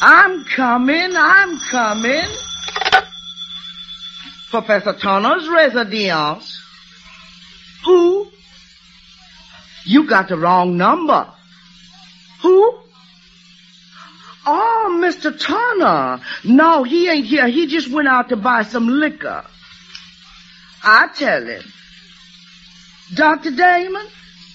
I'm coming. Professor Turner's residence. Who? You got the wrong number. Who? Oh, Mr. Turner. No, he ain't here. He just went out to buy some liquor. I tell him. Dr. Damon?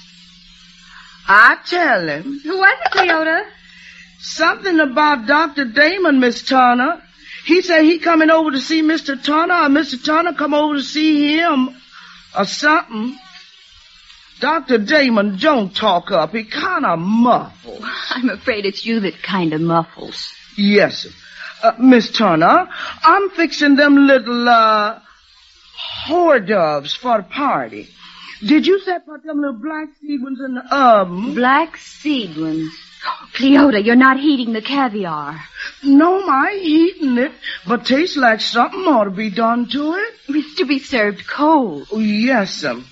I tell him. Who was it, Cleota? Something about Dr. Damon, Miss Turner. He said he coming over to see Mr. Turner, or Mr. Turner come over to see him, or something. Dr. Damon don't talk up. He kind of muffles. I'm afraid it's you that kind of muffles. Yes, sir. Miss Turner, I'm fixing them little, hors d'oeuvres for the party. Did you set put them little black seed ones in the oven? Black seed ones. Cleota, you're not heating the caviar. No, I ain't heating it, but tastes like something ought to be done to it. It's to be served cold. Oh, yes, sir.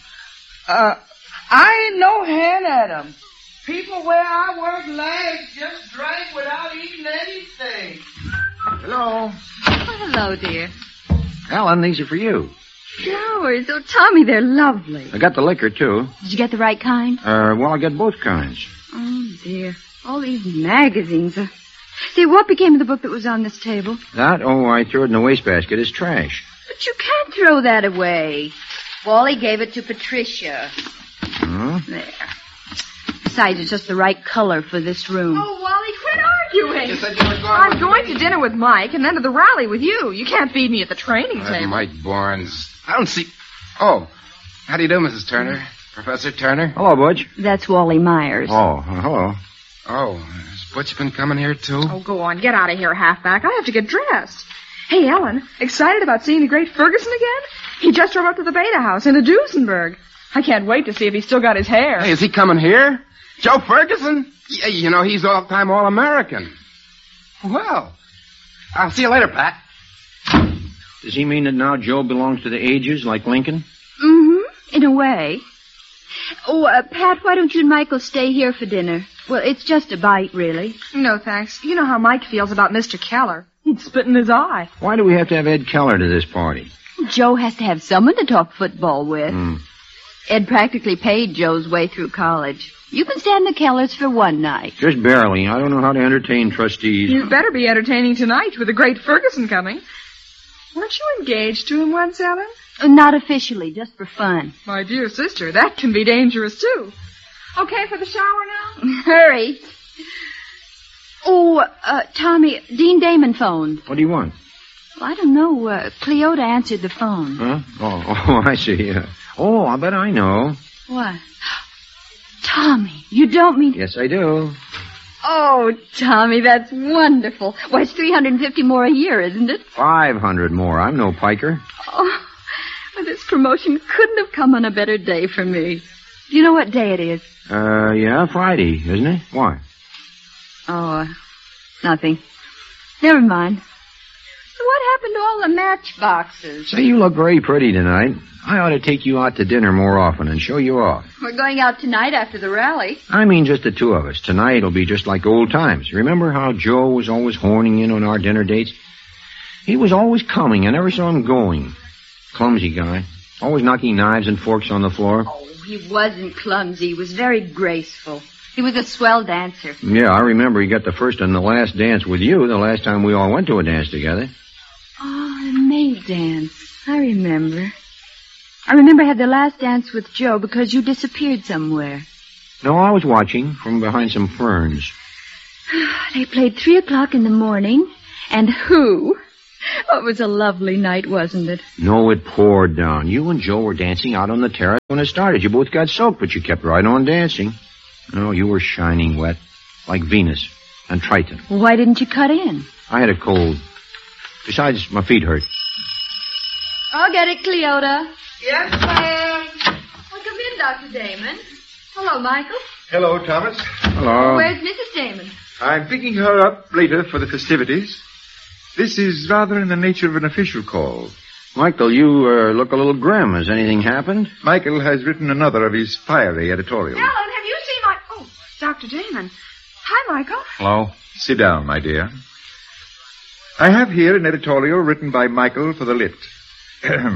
I ain't no hand at 'em. People where I work last just drank without eating anything. Hello. Oh, hello, dear. Ellen, these are for you. Flowers. Oh, Tommy, they're lovely. I got the liquor, too. Did you get the right kind? Well, I got both kinds. Oh, dear. All these magazines. Say, what became of the book that was on this table? That? Oh, I threw it in the wastebasket. It's trash. But you can't throw that away. Wally gave it to Patricia. Huh? There. Besides, it's just the right color for this room. Oh, Wally, quit arguing. You said you were going I'm going to dinner with Mike and then to the rally with you. You can't feed me at the training That's table. Mike Barnes. I don't see... Oh, how do you do, Mrs. Turner? Professor Turner? Hello, Butch. That's Wally Myers. Oh, hello. Oh, has Butch been coming here, too? Oh, go on. Get out of here, halfback. I have to get dressed. Hey, Ellen, excited about seeing the great Ferguson again? He just drove up to the Beta House in the Duesenberg. I can't wait to see if he's still got his hair. Hey, is he coming here? Joe Ferguson? Yeah, you know, he's all-time All-American. Well, I'll see you later, Pat. Does he mean that now Joe belongs to the ages like Lincoln? Mm-hmm, in a way. Oh, Pat, why don't you and Michael stay here for dinner? Well, it's just a bite, really. No, thanks. You know how Mike feels about Mr. Keller. He'd spit in his eye. Why do we have to have Ed Keller to this party? Joe has to have someone to talk football with. Ed practically paid Joe's way through college. You can stand the Kellers for one night. Just barely. I don't know how to entertain trustees. You better be entertaining tonight with the great Ferguson coming. Weren't you engaged to him once, Ellen? Not officially, just for fun. My dear sister, that can be dangerous, too. Okay for the shower now? Hurry. Oh, Tommy, Dean Damon phoned. What do you want? Well, I don't know. Cleota answered the phone. Huh? Oh, I see. Oh, I bet I know. What? Tommy, you don't mean... Yes, I do. Oh, Tommy, that's wonderful. Why, it's $350 more a year, isn't it? 500 more. I'm no piker. Oh, well, this promotion couldn't have come on a better day for me. Do you know what day it is? Yeah, Friday, isn't it? Why? Oh, nothing. Never mind. So what happened to all the matchboxes? Say, you look very pretty tonight. I ought to take you out to dinner more often and show you off. We're going out tonight after the rally. I mean just the two of us. Tonight it'll be just like old times. Remember how Joe was always horning in on our dinner dates? He was always coming. I never saw him going. Clumsy guy. Always knocking knives and forks on the floor. Oh, he wasn't clumsy. He was very graceful. He was a swell dancer. Yeah, I remember he got the first and the last dance with you the last time we all went to a dance together. Oh, the maid dance. I remember. I remember I had the last dance with Joe because you disappeared somewhere. No, I was watching from behind some ferns. They played 3 o'clock in the morning. And who? Oh, it was a lovely night, wasn't it? No, it poured down. You and Joe were dancing out on the terrace when it started. You both got soaked, but you kept right on dancing. No, you were shining wet, like Venus and Triton. Well, why didn't you cut in? I had a cold. Besides, my feet hurt. I'll get it, Cleota. Yes, ma'am. Well, come in, Dr. Damon. Hello, Michael. Hello, Thomas. Hello. Where's Mrs. Damon? I'm picking her up later for the festivities. This is rather in the nature of an official call. Michael, you look a little grim. Has anything happened? Michael has written another of his fiery editorials. Ellen, have you seen my... Oh, Dr. Damon. Hi, Michael. Hello. Sit down, my dear. I have here an editorial written by Michael for the Lit.